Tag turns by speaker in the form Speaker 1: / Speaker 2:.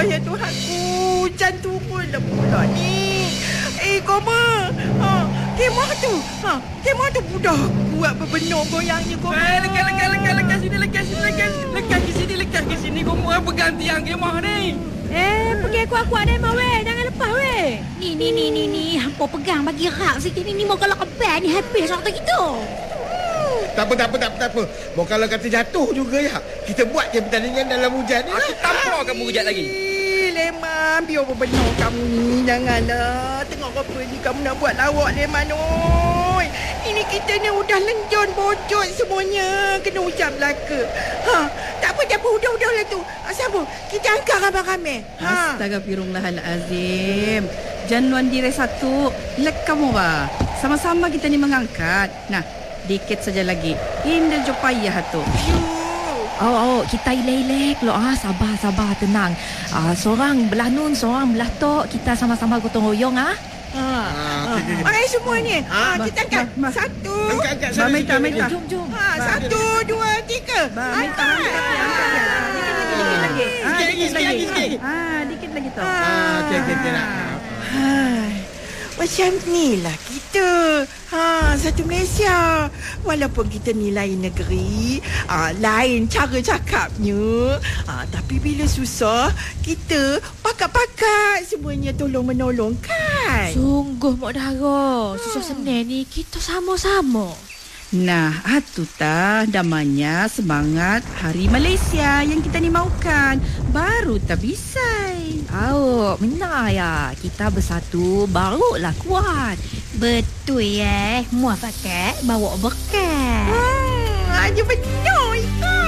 Speaker 1: ya Tuhanku. Hujan turun dah pula ni. Koma. Kemah tu. Kemah tu budak buat berbenuk goyangnya koma.
Speaker 2: Lekas sini, lekas ke sini. Koma pegang tiang kemah ni.
Speaker 3: Pergi aku ada emang weh. Jangan lepas weh. Ni. Hampa pegang bagi rak sikit ni. Mau kalau kebal ni habis waktu kita.
Speaker 4: Tak apa. Mau kalau kata jatuh juga ya. Kita buat je pertandingan dalam hujan ni.
Speaker 2: Aku tampar kamu kejap lagi.
Speaker 1: Leman, biar berbenuk kamu ni. Janganlah. Tengok apa ni kamu nak buat lawak Leman. Oi. Ini kita ni udah lenjon bocor semuanya. Kena hujan belaka. Tak apa. Udahlah tu. Siapa? Kita angkat ramai-ramai.
Speaker 5: Astagfirullahalazim. Januan diri satu. Lekam ba. Sama-sama kita ni mengangkat. Nah, dikit saja lagi. Indah jo payah tu.
Speaker 3: Kita ilek-ilek lo. Sabar, tenang. Seorang belah nun, seorang belah tok. Kita sama-sama gotong royong
Speaker 1: Okey semua ni. Kita angkat. Satu.
Speaker 4: Angkat sana.
Speaker 5: Meta.
Speaker 3: Jom.
Speaker 1: 1, 2, 3.
Speaker 5: Angkat. Sikit lagi. Dikit lagi tu.
Speaker 4: Okey nak.
Speaker 1: Macam ni lah kita. Satu Malaysia. Walaupun kita ni lain negeri, lain cara cakapnya, tapi bila susah, kita pakat-pakat semuanya tolong-menolong kan?
Speaker 3: Sungguh Mak Dara. Susah senang ni kita sama-sama.
Speaker 5: Nah, tu namanya semangat Hari Malaysia yang kita ni maukan. Baru tak bisa.
Speaker 3: Benar ya. Kita bersatu barulah kuat. Betul ya. Muafakat bawa berkat.
Speaker 1: Aja benar itu.